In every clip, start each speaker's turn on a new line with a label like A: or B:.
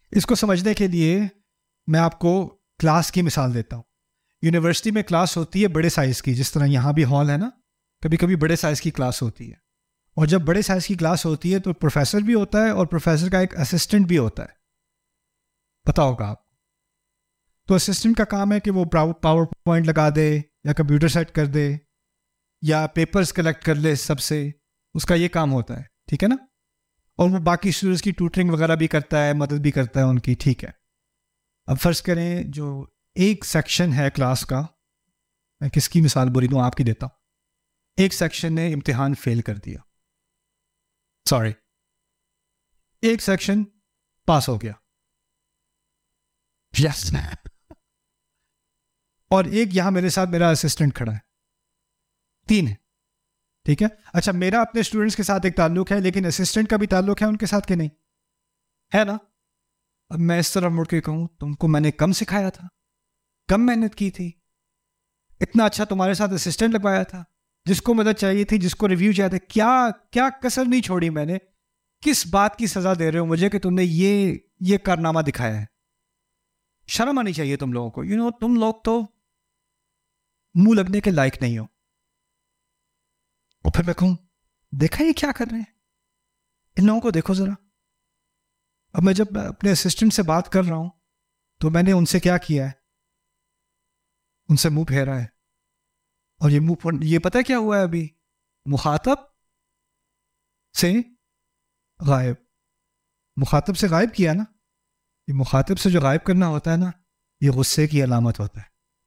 A: اس کو سمجھنے کے لیے میں آپ کو کلاس کی مثال دیتا ہوں. یونیورسٹی میں کلاس ہوتی ہے بڑے سائز کی، جس طرح یہاں بھی ہال ہے نا، کبھی کبھی بڑے سائز کی کلاس ہوتی ہے. اور جب بڑے سائز کی کلاس ہوتی ہے تو پروفیسر بھی ہوتا ہے اور پروفیسر کا ایک اسسٹنٹ بھی ہوتا ہے. پتہ ہوگا آپ. تو اسسٹنٹ کا کام ہے کہ وہ پاور پوائنٹ لگا دے یا کمپیوٹر سیٹ کر دے یا پیپرز کلیکٹ کر لے سب سے، اس کا یہ کام ہوتا ہے. ٹھیک ہے نا. اور وہ باقی اسٹوڈنٹس کی ٹیوٹرنگ وغیرہ بھی کرتا ہے، مدد بھی کرتا ہے ان کی. ٹھیک ہے. اب فرض کریں جو ایک سیکشن ہے کلاس کا، میں کس کی مثال بری دوں، آپ کی دیتا ہوں. ایک سیکشن نے امتحان فیل کر دیا، سوری، ایک سیکشن پاس ہو گیا، یس. اور ایک یہاں میرے ساتھ میرا اسسٹنٹ کھڑا ہے، 3 ہے. ٹھیک ہے. اچھا، میرا اپنے اسٹوڈنٹس کے ساتھ ایک تعلق ہے، لیکن اسسٹنٹ کا بھی تعلق ہے ان کے ساتھ کہ نہیں ہے نا. اب میں اس طرح مڑ کے کہوں تم کو میں نے کم سکھایا تھا، کم محنت کی تھی، اتنا اچھا تمہارے ساتھ اسسٹنٹ لگوایا تھا، جس کو مدد چاہیے تھی، جس کو ریویو چاہتے، کیا کسر نہیں چھوڑی میں نے. کس بات کی سزا دے رہے ہو مجھے کہ تم نے یہ کارنامہ دکھایا ہے؟ شرم آنی چاہیے تم لوگوں کو. تم لوگ تو منہ لگنے کے لائق نہیں ہو. اور پھر میں کہوں دیکھا یہ کیا کر رہے ہیں، ان لوگوں کو دیکھو ذرا. اب میں جب اپنے اسسٹنٹ سے بات کر رہا ہوں تو میں نے ان سے کیا کیا ہے، ان سے منہ پھیرا ہے. اور یہ پتہ کیا ہوا ہے ابھی، مخاطب سے غائب. مخاطب سے غائب کیا نا. یہ مخاطب سے جو غائب کرنا ہوتا ہے نا، یہ غصے کی علامت ہوتا ہے.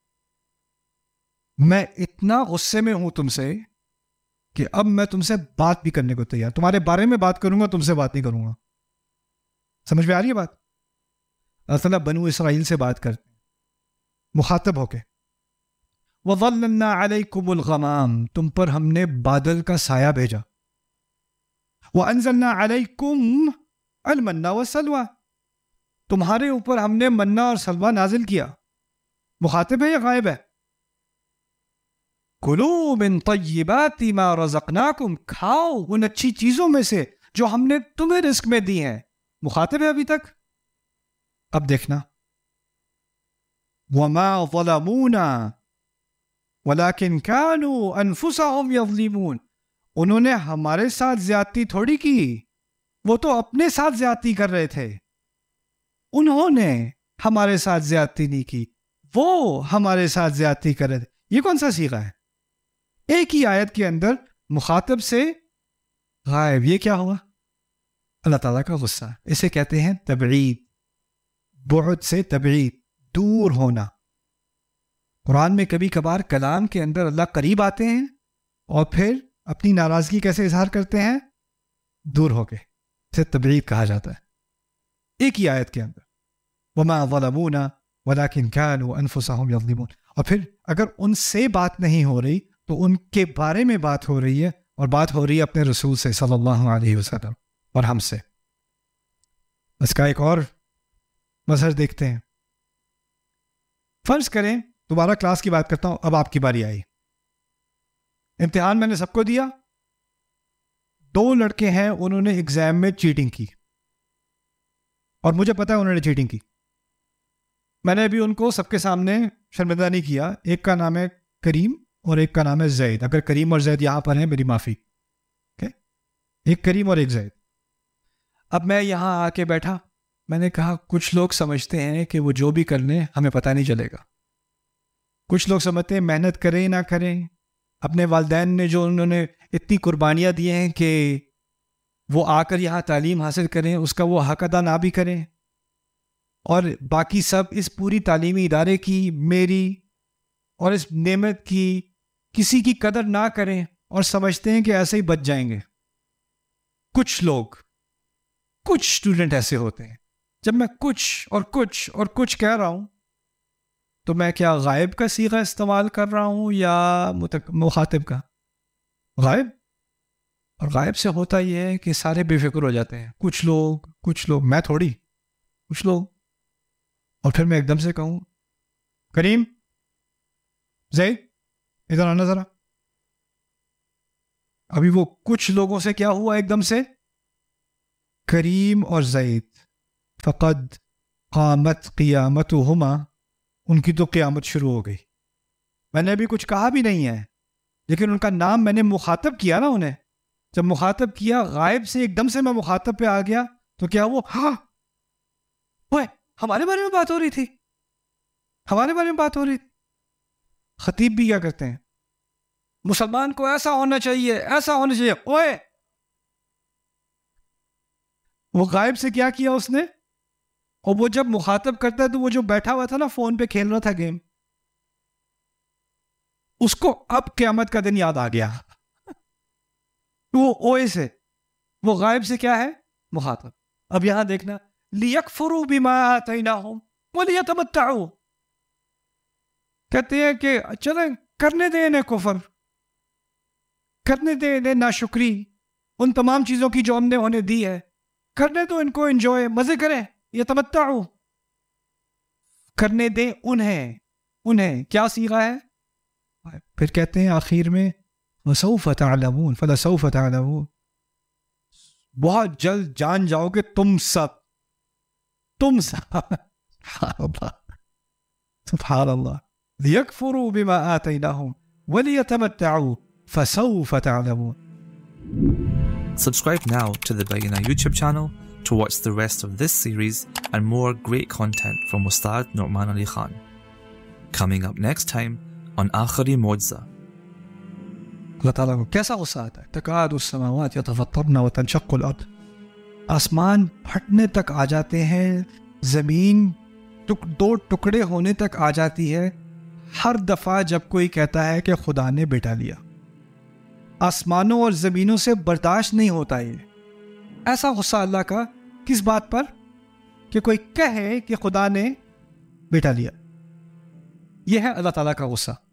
A: میں اتنا غصے میں ہوں تم سے کہ اب میں تم سے بات بھی کرنے کو تیار، تمہارے بارے میں بات کروں گا، تم سے بات نہیں کروں گا. سمجھ میں آ رہی ہے بات؟ اللہ تعالیٰ بنو اسرائیل سے بات کرتے مخاطب ہو کے. وَظَلَّلْنَا عَلَيْكُمُ الْغَمَامَ، تم پر ہم نے بادل کا سایہ بھیجا. وَأَنزَلْنَا عَلَيْكُمْ الْمَنَّ وَالسَّلْوَىٰ، تمہارے اوپر ہم نے منا اور سلوہ نازل کیا. مخاطب ہے یا غائب ہے؟ کُلُوا مِن طَیِّبَاتِ مَا رَزَقْنَاکُمْ، کھاؤ ان اچھی چیزوں میں سے جو ہم نے تمہیں رزق میں دی ہیں. مخاطب ہے ابھی تک. اب دیکھنا، وَمَا ظَلَمُونَا وَلَكِنْ كَانُوا أَنفُسَهُمْ يَظْلِمُونَ، انہوں نے ہمارے ساتھ زیادتی تھوڑی کی، وہ تو اپنے ساتھ زیادتی کر رہے تھے. انہوں نے ہمارے ساتھ زیادتی نہیں کی، وہ ہمارے ساتھ زیادتی کر رہے تھے. یہ کون سا صیغہ ہے؟ ایک ہی آیت کے اندر مخاطب سے غائب. یہ کیا ہوا؟ اللہ تعالیٰ کا غصہ. اسے کہتے ہیں تبعید. بعد سے تبعید، دور ہونا. قرآن میں کبھی کبھار کلام کے اندر اللہ قریب آتے ہیں اور پھر اپنی ناراضگی کیسے اظہار کرتے ہیں؟ دور ہو کے. اسے تبعید کہا جاتا ہے. ایک ہی آیت کے اندر وَمَا ظَلَمُونَا وَلَكِنْ كَانُوا أَنفُسَهُمْ يَظْلِمُونَ. اور پھر اگر ان سے بات نہیں ہو رہی تو ان کے بارے میں بات ہو رہی ہے، اور بات ہو رہی ہے اپنے رسول سے صلی اللہ علیہ وسلم اور ہم سے. اس کا ایک اور مظہر دیکھتے ہیں. فرض کریں دوبارہ کلاس کی بات کرتا ہوں، اب آپ کی باری آئی. امتحان میں نے سب کو دیا. 2 لڑکے ہیں، انہوں نے ایگزام میں چیٹنگ کی اور مجھے پتا ہے انہوں نے چیٹنگ کی. میں نے ابھی ان کو سب کے سامنے شرمندہ نہیں کیا. ایک کا نام ہے کریم اور ایک کا نام ہے زید. اگر کریم اور زید یہاں پر ہیں میری معافی. ایک کریم اور ایک زید. اب میں یہاں آ کے بیٹھا، میں نے کہا کچھ لوگ سمجھتے ہیں کہ وہ جو بھی کر لیں ہمیں پتہ نہیں چلے گا. کچھ لوگ سمجھتے ہیں محنت کریں نہ کریں، اپنے والدین نے جو انہوں نے اتنی قربانیاں دی ہیں کہ وہ آ کر یہاں تعلیم حاصل کریں، اس کا وہ حق ادا نہ بھی کریں، اور باقی سب اس پوری تعلیمی ادارے کی، میری اور اس نعمت کی کسی کی قدر نہ کریں اور سمجھتے ہیں کہ ایسے ہی بچ جائیں گے. کچھ لوگ، کچھ اسٹوڈنٹ ایسے ہوتے ہیں. جب میں کچھ اور کچھ اور کچھ کہہ رہا ہوں تو میں کیا غائب کا صیغہ استعمال کر رہا ہوں یا مخاطب کا؟ غائب. اور غائب سے ہوتا یہ ہے کہ سارے بے فکر ہو جاتے ہیں. کچھ لوگ، میں تھوڑی، کچھ لوگ. اور پھر میں ایک دم سے کہوں کریم، زید، ادھر آنا ذرا. ابھی وہ کچھ لوگوں سے کیا ہوا؟ ایک دم سے کریم اور زید فقد قامت قیامتہما، ان کی تو قیامت شروع ہو گئی. میں نے ابھی کچھ کہا بھی نہیں ہے، لیکن ان کا نام میں نے مخاطب کیا نا انہیں. جب مخاطب کیا غائب سے ایک دم سے میں مخاطب پہ آ گیا تو کیا وہ ہمارے بارے میں بات ہو رہی تھی، ہمارے بارے میں بات ہو رہی تھی. خطیب بھی کیا کرتے ہیں، مسلمان کو ایسا ہونا چاہیے، ایسا ہونا چاہیے. اوئے وہ غائب سے کیا کیا اس نے، اور وہ جب مخاطب کرتا ہے تو وہ جو بیٹھا ہوا تھا نا فون پہ کھیل رہا تھا گیم، اس کو اب قیامت کا دن یاد آ گیا. وہ اوئے سے، وہ غائب سے کیا ہے، مخاطب. اب یہاں دیکھنا، لِيَكْفُرُوا بِمَا آتَيْنَاهُمْ وَلِيَتَمَتَّعُوا، کہتے ہیں کہ چلیں کرنے دیں انہیں کفر، کرنے دیں انہیں ناشکری ان تمام چیزوں کی جو ہم نے انہیں دی ہے، کرنے دو ان کو، انجوائے، مزے کریں. یتمتعوا، کرنے دیں انہیں کیا صیغہ ہے. پھر کہتے ہیں آخر میں وَسَوْفَ تَعْلَمُونَ فَلَسَوْفَ تَعْلَمُونَ، بہت جلد جان جاؤ گے تم سب. سبحان اللہ. لِيَكْفُرُوا بِمَا آتَيْنَاهُمْ وَلِيَتَمَتَّعُوا فَسَوْفَ تَعْلَمُونَ.
B: Subscribe now to the Bayyinah YouTube channel to watch the rest of this series and more great content from Ustad Nu'man Ali Khan. Coming up next time on Akhari Mu'jiza.
A: اللہ تعالیٰ کو کیسا غصہ آتا ہے. تکاد السماوات یتفطرن وتنشق الارض، آسمان پھٹنے تک آ جاتے ہیں، زمین دو ٹکڑے ہونے تک آ جاتی ہے ہر دفعہ جب کوئی کہتا ہے کہ خدا نے بیٹا لیا. آسمانوں اور زمینوں سے برداشت نہیں ہوتا. یہ ایسا غصہ اللہ کا کس بات پر کہ کوئی کہے کہ خدا نے بیٹا لیا. یہ ہے اللہ تعالیٰ کا غصہ.